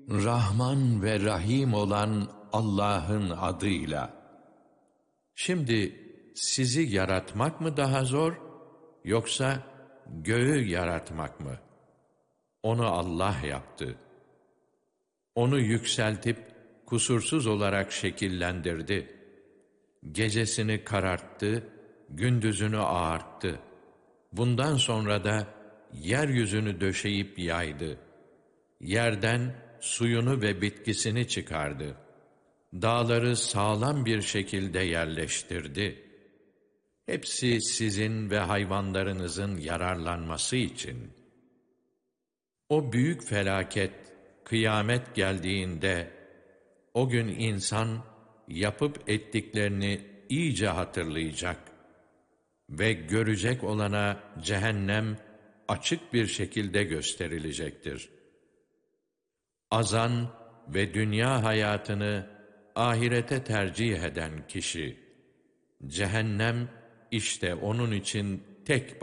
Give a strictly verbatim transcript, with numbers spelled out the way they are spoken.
Rahman ve Rahim olan Allah'ın adıyla. Şimdi sizi yaratmak mı daha zor, yoksa göğü yaratmak mı? Onu Allah yaptı. Onu yükseltip kusursuz olarak şekillendirdi. Gecesini kararttı, gündüzünü ağarttı. Bundan sonra da yeryüzünü döşeyip yaydı. Yerden suyunu ve bitkisini çıkardı. Dağları sağlam bir şekilde yerleştirdi. Hepsi sizin ve hayvanlarınızın yararlanması için. O büyük felaket, kıyamet geldiğinde, o gün insan yapıp ettiklerini iyice hatırlayacak ve görecek olana cehennem açık bir şekilde gösterilecektir. Azan ve dünya hayatını ahirete tercih eden kişi, cehennem işte onun için tek